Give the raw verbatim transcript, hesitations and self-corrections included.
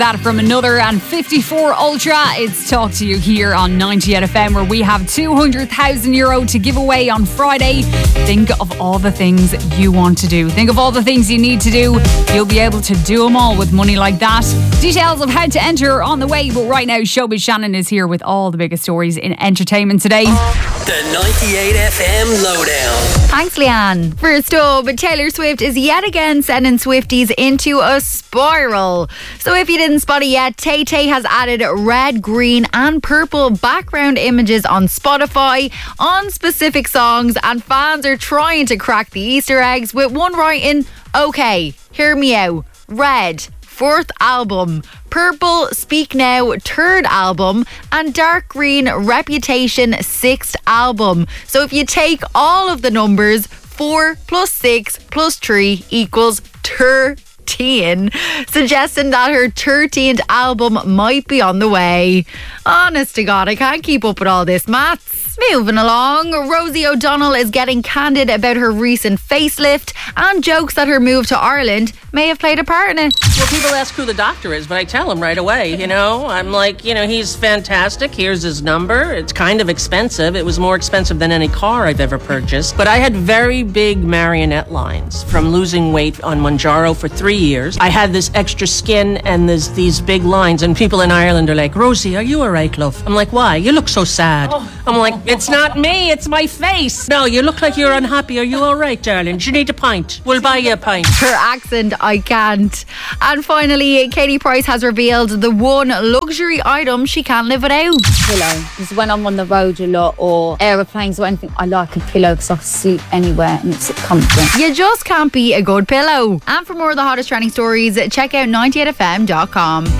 That from Another and fifty-four Ultra. It's Talk to You here on ninety-eight F M, where we have two hundred thousand euro to give away on Friday. Think of all the things you want to do. Think of all the things you need to do. You'll be able to do them all with money like that. Details of how to enter are on the way, but right now Showbiz Shannon is here with all the biggest stories in entertainment today. The ninety-eight F M Lowdown. Thanks, Leanne. First up, Taylor Swift is yet again sending Swifties into a spiral. So if you didn't spot it yet, Tay Tay has added red, green and purple background images on Spotify on specific songs, and fans are trying to crack the Easter eggs, with one writing, "Okay, hear me out. Red, fourth album. Purple, Speak Now, third album. And dark green, Reputation, sixth album." So if you take all of the numbers, four plus six plus three equals thirteen, suggesting that her thirteenth album might be on the way. Honest to God, I can't keep up with all this maths. Moving along, Rosie O'Donnell is getting candid about her recent facelift and jokes that her move to Ireland may have played a part in it. Well, people ask who the doctor is, but I tell them right away, you know. I'm like, you know, he's fantastic. Here's his number. It's kind of expensive. It was more expensive than any car I've ever purchased. But I had very big marionette lines from losing weight on Mounjaro for three years. I had this extra skin and there's these big lines, and people in Ireland are like, "Rosie, are you all right, love?" I'm like, "Why? You look so sad." Oh. I'm like, "It's not me, it's my face." "No, you look like you're unhappy. Are you all right, darling? Do you need a pint? We'll buy you a pint." Her accent, I can't. And finally, Katie Price has revealed the one luxury item she can't live without. Pillow. Because when I'm on the road a lot or aeroplanes or anything, I like a pillow because I can sleep anywhere and it's comfort. You just can't beat a good pillow. And for more of the hottest trending stories, check out ninety-eight F M dot com.